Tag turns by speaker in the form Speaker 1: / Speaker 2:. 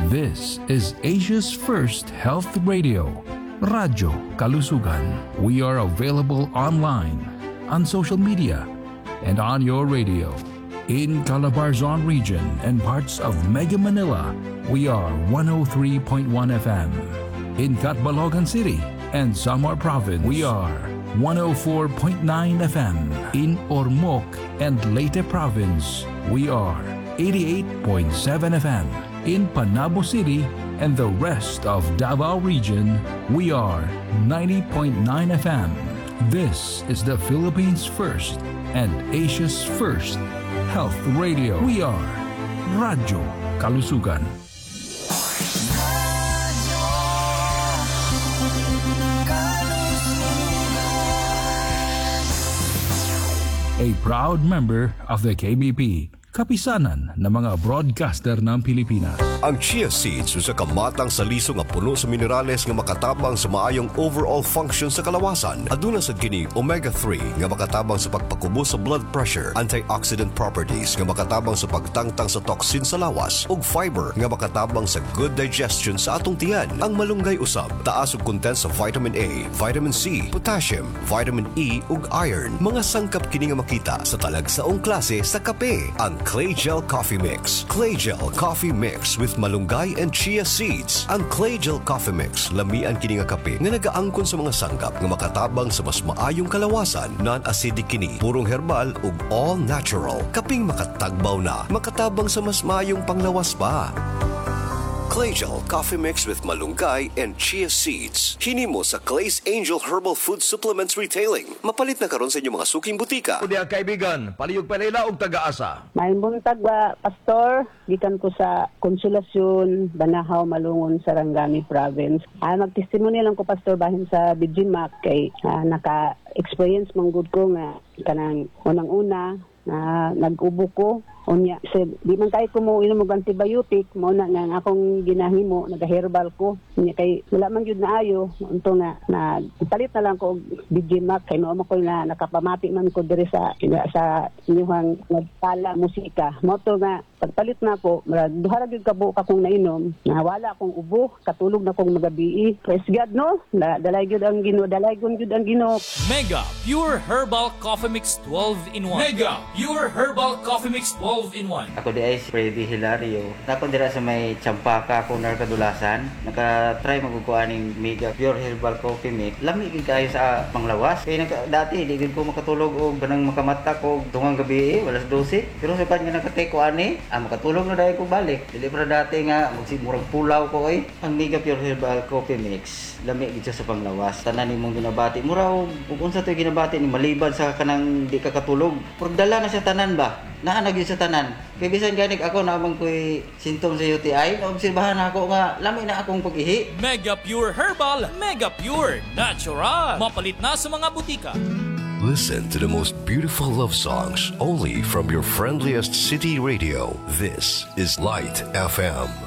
Speaker 1: This is Asia's first health radio, Radyo Kalusugan. We are available online, on social media, and on your radio. In Calabarzon region and parts of Mega Manila, we are 103.1 FM. In Catbalogan City and Samar Province, we are 104.9 FM. In Ormoc and Leyte Province, we are 88.7 FM. In Panabo City and the rest of Davao region, we are 90.9 FM. This is the Philippines' first and Asia's first health radio. We are Radyo Kalusugan. A proud member of the KBP, kapisanan ng mga broadcaster ng Pilipinas.
Speaker 2: Ang chia seeds usa ka matang saliso nga puno sa minerales nga makatabang sa maayong overall function sa kalawasan. Aduna sad kini omega-3 nga makatabang sa pagpakubo sa blood pressure, antioxidant properties nga makatabang sa pagtangtang sa toxin sa lawas, ug fiber nga makatabang sa good digestion sa atong tiyan. Ang malunggay usab taas og content sa vitamin A, vitamin C, potassium, vitamin E ug iron. Mga sangkap kini nga makita sa talagsaong klase sa kape. Ang Clay Gel Coffee Mix. Clay Gel Coffee Mix with malunggay and chia seeds. Ang Clay Gel Coffee Mix lamian kini nga kape nga nagaangkon sa mga sangkap nga makatabang sa mas maayong kalawasan, non-acidic kini, purong herbal ug all natural. Kaping makatagbaw na, makatabang sa mas maayong panglawas pa. Clay Gel Coffee Mix with malunggay and chia seeds. Hinimo sa Clay's Angel Herbal Food Supplements Retailing. Mapalit na karon sa inyong mga suking butika.
Speaker 3: Kundi ang kaibigan, palihog pa nila og taga-asa.
Speaker 4: May buntag ba, Pastor? Gikan ko sa Konsolasyon, Banahaw, Malungon, Sarangani Province. Magtestimony lang ko, Pastor, bahin sa Bijimak kay naka-experience mong good ko nga kanang unang-una na nag-ubo ko. Unya, di man kahit ko mo inom og antibiotic, mo na nga akong ginahimo, nag-herbal ko. Unya, kay wala man yun na ayo, unto na palit na lang ko og Bijimak, kay noon ko na nakapamati man ko diri sa inyong nagpala musika. Moto nga, pagpalit na ko, duharag yung kabo akong nainom, na wala akong ubo, katulog na akong magabi. Praise God, no? Dalay yun ang Ginoo.
Speaker 5: Mega Pure Herbal Coffee Mix 12-in-1. Mega Pure Herbal Coffee Mix 12-in-1.
Speaker 6: Ako di ay si Freddy Hilario. Ako dira sa may Champaka kung narkadulasan. Naka-try magkukuaning Mega Pure Herbal Coffee Mix. Lami gid kayo sa panglawas. Kaya dati di gid ko makatulog og ganang makamata ko tungang gabi, walas 12. Pero sa kanya nakatake ko ani, makatulog na dahil ko balik. Dili para dati nga magsimurag pulaw ko ay. Ang Mega Pure Herbal Coffee Mix lami gid sa panglawas. Tanan nimong ginabati. Mura og unsa toy ginabati ni malibad sa kanang di ka katulog. Pagdala na sa tanan ba? Naa na gyud sa tanan. Kay bisan ganik ako naman ko'y sintoms sa UTI, naobserbahan ako nga lami na akong pag-ihi.
Speaker 5: Mega Pure Herbal, Mega Pure Natural. Mapalit na sa mga butika.
Speaker 2: Listen to the most beautiful love songs only from your friendliest city radio. This is Light FM.